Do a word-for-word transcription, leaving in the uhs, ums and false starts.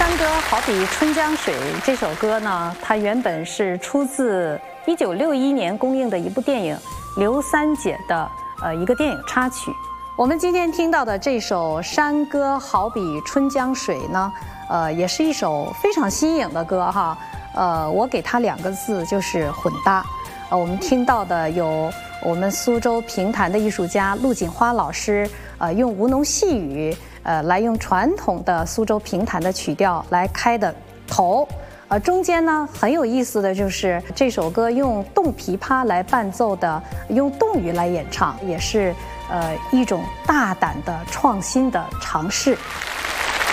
山歌好比春江水这首歌呢，它原本是出自一九六一年公映的一部电影《刘三姐》的呃一个电影插曲。我们今天听到的这首《山歌好比春江水》呢，呃，也是一首非常新颖的歌哈。呃，我给它两个字，就是混搭。呃，我们听到的有我们苏州评弹的艺术家陆锦花老师，呃，用吴侬细语，呃，来用传统的苏州评弹的曲调来开的头。呃，中间呢很有意思的就是这首歌用动琵琶来伴奏的，用动语来演唱，也是呃一种大胆的创新的尝试。